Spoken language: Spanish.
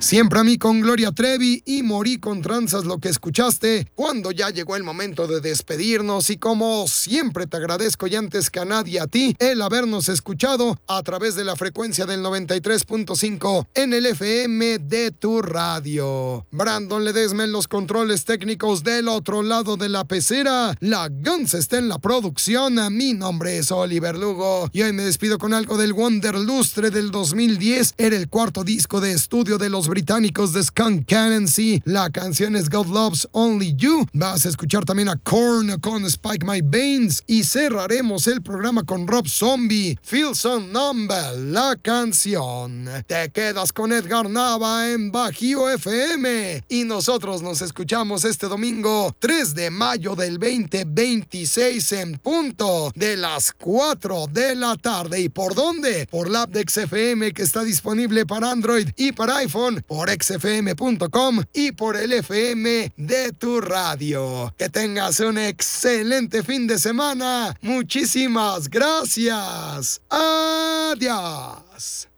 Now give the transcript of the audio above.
Siempre a mí con Gloria Trevi y Morí con tranzas, lo que escuchaste cuando ya llegó el momento de despedirnos, y como siempre te agradezco, y antes que a nadie a ti, el habernos escuchado a través de la frecuencia del 93.5 en el FM de tu radio. Brandon Ledesma en los controles técnicos del otro lado de la pecera. La Guns está en la producción. Mi nombre es Oliver Lugo y hoy me despido con algo del Wonderlustre del 2010. Era el cuarto disco de estudio de los británicos de Skunk Anansie. La canción es God Loves Only You. Vas a escuchar también a Korn con Spike My Veins y cerraremos el programa con Rob Zombie, Feel Some Number, la canción. Te quedas con Edgar Nava en Bajío FM y nosotros nos escuchamos este domingo 3 de mayo del 2026 en punto de las 4 de la tarde. ¿Y por dónde? Por la app de XFM, que está disponible para Android y para iPhone, por xfm.com y por el FM de tu radio. Que tengas un excelente fin de semana. Muchísimas gracias. Adiós.